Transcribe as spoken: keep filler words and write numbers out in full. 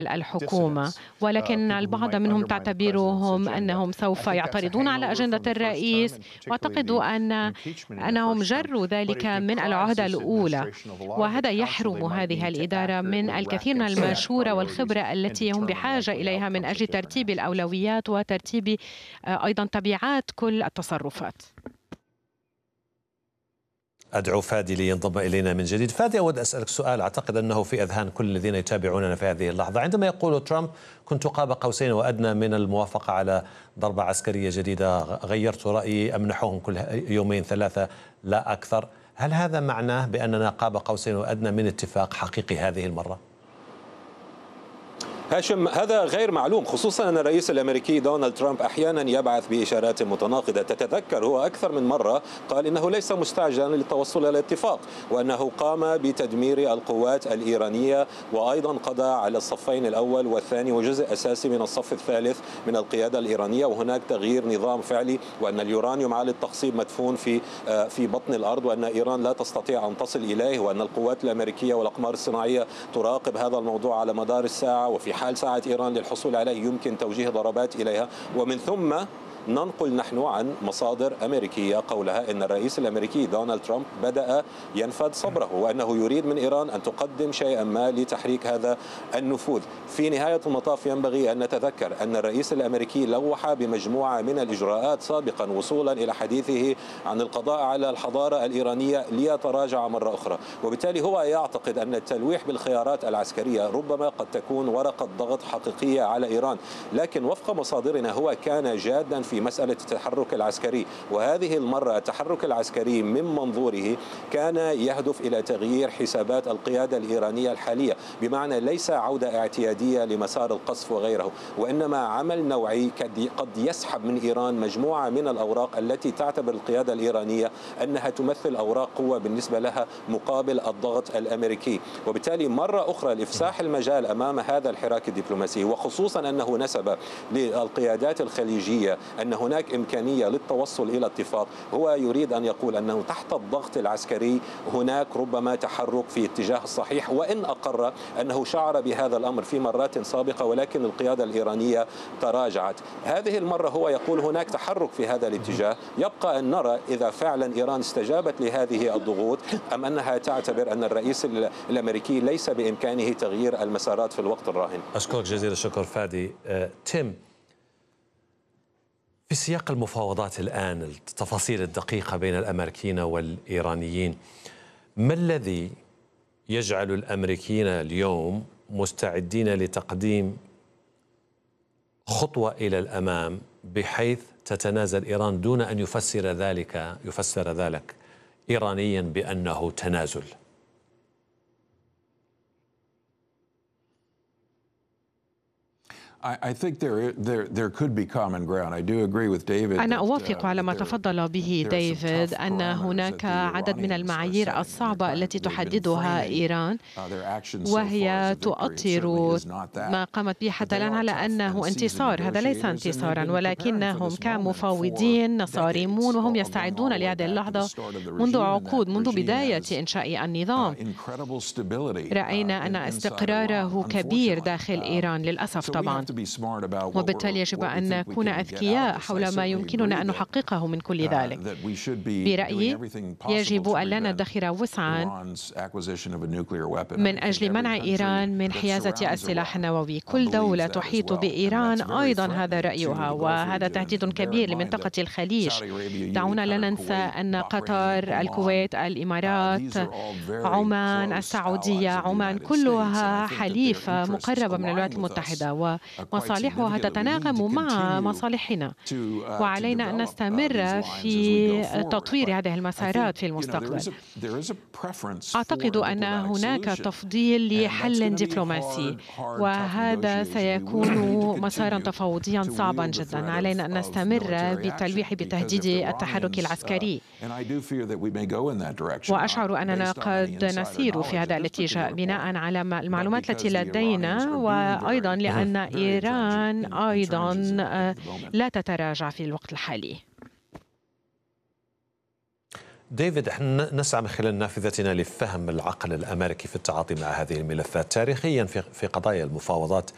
الحكومة، ولكن البعض منهم تعتبرهم أنهم سوف يعترضون على أجندة الرئيس، واعتقدوا أن أنهم جروا ذلك من العهدة الأولى، وهذا يحرم هذه الإدارة من الكثير من المشورة والخبرة التي هم بحاجة إليها من أجل ترتيب الأولويات وترتيب أيضا تبعات كل التصرفات. أدعو فادي لينضم إلينا من جديد. فادي، أود أسألك سؤال أعتقد أنه في أذهان كل الذين يتابعوننا في هذه اللحظة. عندما يقول ترامب كنت قاب قوسين وأدنى من الموافقة على ضربة عسكرية جديدة، غيرت رأيي، أمنحهم كل يومين ثلاثة لا أكثر، هل هذا معناه بأننا قاب قوسين وأدنى من اتفاق حقيقي هذه المرة؟ هاشم، هذا غير معلوم، خصوصا أن الرئيس الأمريكي دونالد ترامب أحيانا يبعث بإشارات متناقضة. تتذكر هو أكثر من مرة قال إنه ليس مستعجلا للتوصل إلى اتفاق، وأنه قام بتدمير القوات الإيرانية، وأيضا قضى على الصفين الأول والثاني وجزء أساسي من الصف الثالث من القيادة الإيرانية، وهناك تغيير نظام فعلي، وأن اليورانيوم على التخصيب مدفون في في بطن الأرض، وأن إيران لا تستطيع أن تصل إليه، وأن القوات الأمريكية والأقمار الصناعية تراقب هذا الموضوع على مدار الساعة، وفي حال ساعة إيران للحصول عليه يمكن توجيه ضربات إليها. ومن ثم ننقل نحن عن مصادر أمريكية قولها أن الرئيس الأمريكي دونالد ترامب بدأ ينفذ صبره، وأنه يريد من إيران أن تقدم شيئا ما لتحريك هذا النفوذ. في نهاية المطاف ينبغي أن نتذكر أن الرئيس الأمريكي لوح بمجموعة من الإجراءات سابقا وصولا إلى حديثه عن القضاء على الحضارة الإيرانية ليتراجع مرة أخرى، وبالتالي هو يعتقد أن التلويح بالخيارات العسكرية ربما قد تكون ورقة ضغط حقيقية على إيران. لكن وفق مصادرنا هو كان جادا في مسألة التحرك العسكري، وهذه المرة التحرك العسكري من منظوره كان يهدف إلى تغيير حسابات القيادة الإيرانية الحالية، بمعنى ليس عودة اعتيادية لمسار القصف وغيره، وإنما عمل نوعي قد يسحب من إيران مجموعة من الأوراق التي تعتبر القيادة الإيرانية أنها تمثل أوراق قوة بالنسبة لها مقابل الضغط الأمريكي، وبالتالي مرة أخرى لإفساح المجال أمام هذا الحراك الدبلوماسي، وخصوصا أنه نسب للقيادات الخليجية أن هناك إمكانية للتوصل إلى اتفاق. هو يريد أن يقول أنه تحت الضغط العسكري هناك ربما تحرك في اتجاه الصحيح، وإن أقر أنه شعر بهذا الأمر في مرات سابقة ولكن القيادة الإيرانية تراجعت. هذه المرة هو يقول هناك تحرك في هذا الاتجاه. يبقى أن نرى إذا فعلا إيران استجابت لهذه الضغوط أم أنها تعتبر أن الرئيس الأمريكي ليس بإمكانه تغيير المسارات في الوقت الراهن. أشكرك جزيل الشكر فادي. أه، تيم، في سياق المفاوضات الآن التفاصيل الدقيقة بين الأمريكيين والإيرانيين، ما الذي يجعل الأمريكيين اليوم مستعدين لتقديم خطوة إلى الأمام بحيث تتنازل إيران دون أن يفسر ذلك يفسر ذلك إيرانيا بأنه تنازل؟ أنا أوافق على ما تفضل به ديفيد، أن هناك عدد من المعايير الصعبة التي تحددها إيران، وهي تؤطر ما قامت به حتى الآن على أنه انتصار. هذا ليس انتصارا، ولكنهم كمفاوضين صارمون وهم يستعدون لهذه اللحظة منذ عقود، منذ بداية إنشاء النظام. رأينا أن استقراره كبير داخل إيران للأسف طبعا، وبالتالي يجب أن نكون أذكياء حول ما يمكننا أن نحققه من كل ذلك. برأيي يجب أن لا ندخر وسعا من أجل منع إيران من حيازة السلاح النووي. كل دولة تحيط بإيران أيضا هذا رأيها، وهذا تهديد كبير لمنطقة الخليج. دعونا لا ننسى أن قطر، الكويت، الإمارات، عمان، السعودية، عمان كلها حليفة مقربة من الولايات المتحدة، ومصالحها تتناغم مع مصالحنا، وعلينا أن نستمر في تطوير هذه المسارات في المستقبل. أعتقد أن هناك تفضيل لحل دبلوماسي، وهذا سيكون مسارا تفاوضيا صعبا جدا. علينا أن نستمر بالتلويح بتهديد التحرك العسكري، وأشعر أننا قد نسير في هذا الاتجاه بناء على المعلومات التي لدينا، وأيضا لأن إيران أيضا لا تتراجع في الوقت الحالي. ديفيد، احنا نسعى من خلال نافذتنا لفهم العقل الأمريكي في التعاطي مع هذه الملفات. تاريخيا في في قضايا المفاوضات